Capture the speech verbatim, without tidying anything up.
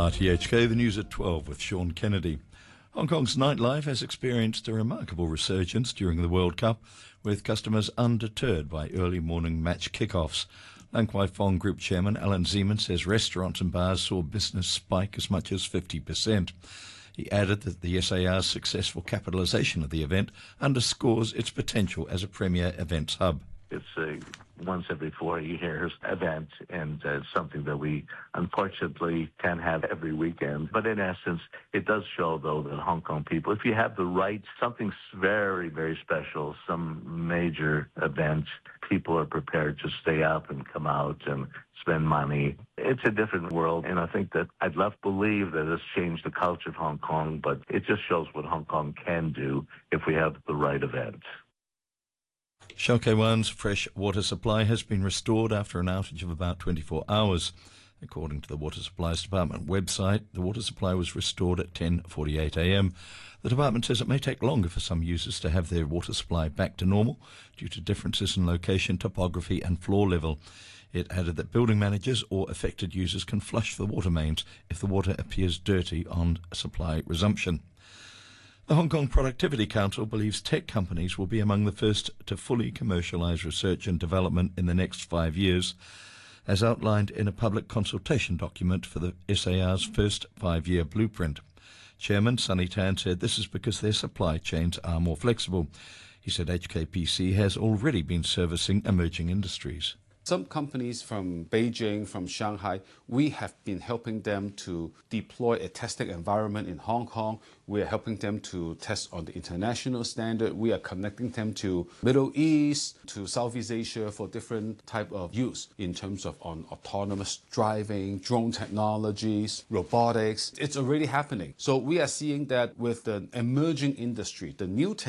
R T H K, the news at twelve with Sean Kennedy. Hong Kong's nightlife has experienced a remarkable resurgence during the World Cup, with customers undeterred by early morning match kickoffs. Lan Kwai Fong Group Chairman Alan Zeman says restaurants and bars saw business spike as much as fifty percent. He added that the S A R's successful capitalisation of the event underscores its potential as a premier events hub. It's a once every four years event, and uh, something that we unfortunately can have every weekend. But in essence, it does show, though, that Hong Kong people, if you have the right, something very, very special, some major event, people are prepared to stay up and come out and spend money. It's a different world, and I think that I'd love to believe that it's changed the culture of Hong Kong, but it just shows what Hong Kong can do if we have the right event. Shau Kei Wan's fresh water supply has been restored after an outage of about twenty-four hours. According to the Water Supplies Department website, the water supply was restored at ten forty-eight a m. The department says it may take longer for some users to have their water supply back to normal due to differences in location, topography and floor level. It added that building managers or affected users can flush the water mains if the water appears dirty on supply resumption. The Hong Kong Productivity Council believes tech companies will be among the first to fully commercialise research and development in the next five years, as outlined in a public consultation document for the S A R's first five-year blueprint. Chairman Sunny Tan said this is because their supply chains are more flexible. He said H K P C has already been servicing emerging industries. Some companies from Beijing, from Shanghai, we have been helping them to deploy a testing environment in Hong Kong. We are helping them to test on the international standard. We are connecting them to Middle East, to Southeast Asia for different type of use in terms of on autonomous driving, drone technologies, robotics. It's already happening. So we are seeing that with the emerging industry, the new tech